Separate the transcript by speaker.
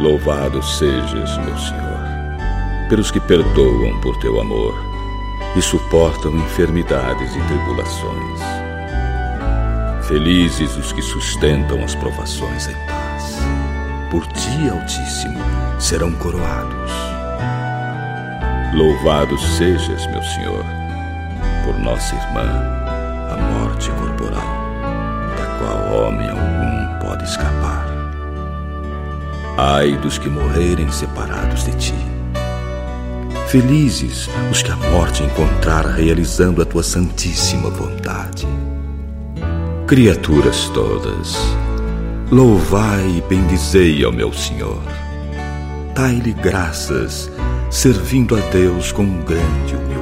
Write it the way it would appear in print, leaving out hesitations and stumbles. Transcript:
Speaker 1: Louvado sejas, meu Senhor, pelos que perdoam por teu amor e suportam enfermidades e tribulações. Felizes os que sustentam as provações em paz. Por ti, Altíssimo, serão coroados. Louvado sejas, meu Senhor, por nossa irmã, a morte corporal, da qual homem algum pode escapar. Ai dos que morrerem separados de ti. Felizes os que a morte encontrar realizando a tua santíssima vontade. Criaturas todas, louvai e bendizei ao meu Senhor. Dai-lhe graças, servindo a Deus com grande humildade.